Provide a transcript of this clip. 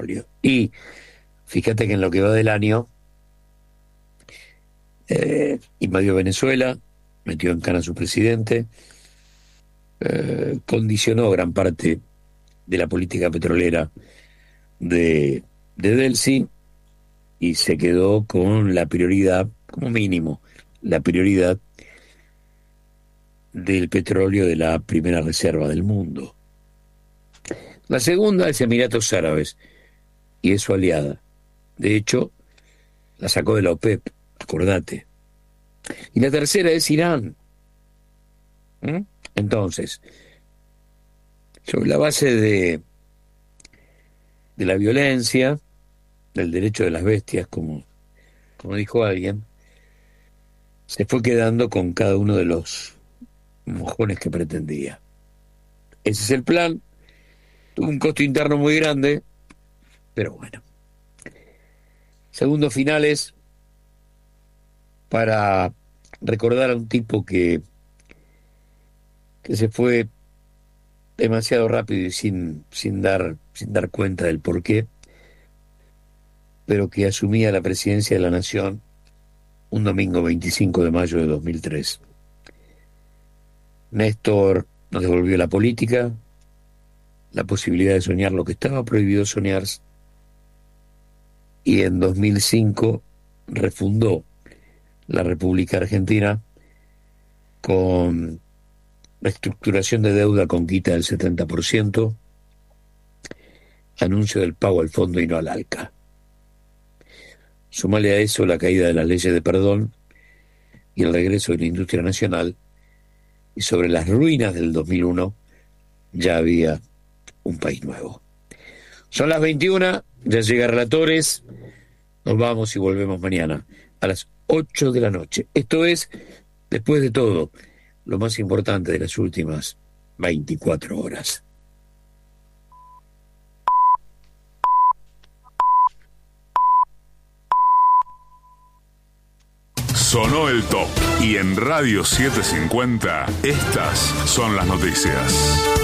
petróleo. Y fíjate que en lo que va del año, invadió Venezuela, metió en cana a su presidente, condicionó gran parte de la política petrolera de Delcy y se quedó con la prioridad, como mínimo, la prioridad del petróleo de la primera reserva del mundo. La segunda es Emiratos Árabes y es su aliada. De hecho, la sacó de la OPEP, acordate. Y la tercera es Irán. ¿Mm? Entonces, sobre la base de la violencia, del derecho de las bestias, como dijo alguien, se fue quedando con cada uno de los mojones que pretendía. Ese es el plan. Tuvo un costo interno muy grande, pero bueno. Segundos finales para recordar a un tipo que se fue demasiado rápido y sin dar cuenta del porqué, pero que asumía la presidencia de la Nación un domingo 25 de mayo de 2003. Néstor nos devolvió la política, la posibilidad de soñar lo que estaba prohibido soñar, y en 2005 refundó la República Argentina con reestructuración de deuda con quita del 70%, anuncio del pago al fondo y no al ALCA. Sumale a eso la caída de las leyes de perdón y el regreso de la industria nacional, y sobre las ruinas del 2001 ya había un país nuevo. Son las 21, ya llega Relatores, nos vamos y volvemos mañana a las 8 de la noche. Esto es, después de todo, lo más importante de las últimas 24 horas. Sonó el top y en Radio 750 estas son las noticias.